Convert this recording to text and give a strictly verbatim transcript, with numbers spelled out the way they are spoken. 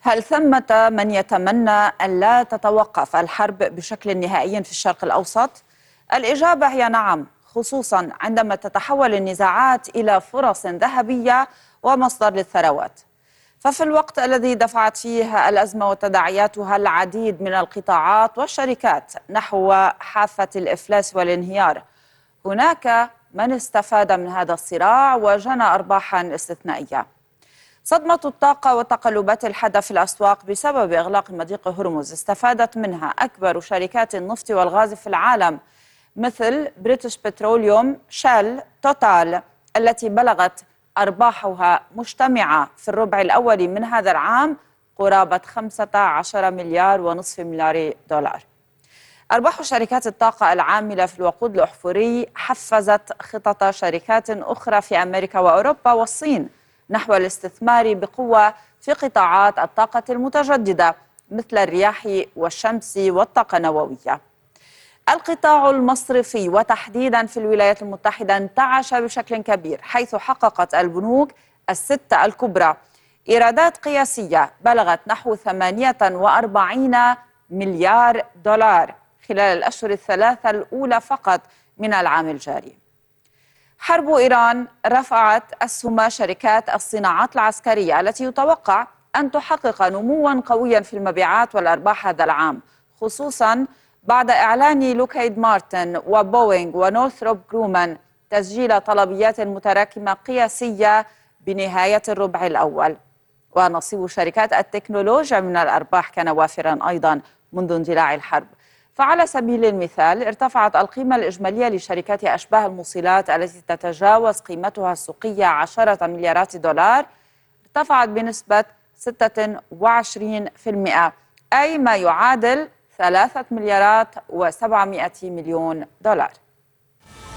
هل ثمة من يتمنى أن لا تتوقف الحرب بشكل نهائي في الشرق الأوسط؟ الإجابة هي نعم، خصوصا عندما تتحول النزاعات إلى فرص ذهبية ومصدر للثروات. ففي الوقت الذي دفعت فيه الأزمة وتداعياتها العديد من القطاعات والشركات نحو حافة الإفلاس والانهيار، هناك من استفاد من هذا الصراع وجنى أرباحا استثنائية. صدمة الطاقة وتقلبات الحادة في الأسواق بسبب إغلاق مضيق هرمز استفادت منها أكبر شركات النفط والغاز في العالم، مثل بريتش بتروليوم، شال، توتال، التي بلغت أرباحها مجتمعة في الربع الأول من هذا العام قرابة خمسة عشر مليار ونصف مليار دولار. أرباح شركات الطاقة العاملة في الوقود الأحفوري حفزت خطط شركات أخرى في أمريكا وأوروبا والصين نحو الاستثمار بقوة في قطاعات الطاقة المتجددة مثل الرياح والشمس والطاقة النووية. القطاع المصرفي وتحديدا في الولايات المتحدة انتعش بشكل كبير، حيث حققت البنوك الستة الكبرى إيرادات قياسية بلغت نحو ثمانية وأربعين مليار دولار خلال الأشهر الثلاثة الأولى فقط من العام الجاري. حرب إيران رفعت أسهم شركات الصناعات العسكرية التي يتوقع أن تحقق نمواً قوياً في المبيعات والأرباح هذا العام، خصوصاً بعد إعلان لوكهيد مارتن وبوينغ ونورثروب جرومان تسجيل طلبيات متراكمة قياسية بنهاية الربع الأول. ونصيب شركات التكنولوجيا من الأرباح كان وافراً أيضاً منذ اندلاع الحرب. فعلى سبيل المثال ارتفعت القيمة الإجمالية لشركات أشباه الموصلات التي تتجاوز قيمتها السوقية عشرة مليارات دولار، ارتفعت بنسبة ستة وعشرين بالمئة، أي ما يعادل ثلاثة مليارات وسبعمائة مليون دولار.